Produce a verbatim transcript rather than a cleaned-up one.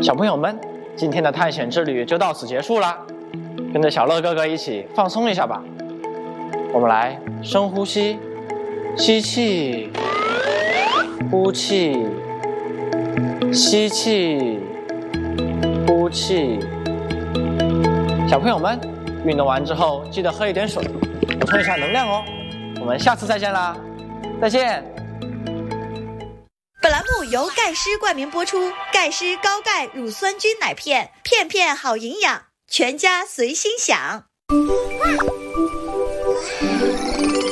小朋友们，今天的探险之旅就到此结束啦，跟着小乐哥哥一起放松一下吧。我们来深呼吸，吸气，呼气，吸气，呼气。小朋友们，运动完之后记得喝一点水，补充一下能量哦。我们下次再见啦，再见。 本栏目由盖诗冠名播出，盖诗高钙乳酸菌奶片，片片好营养，全家随心享。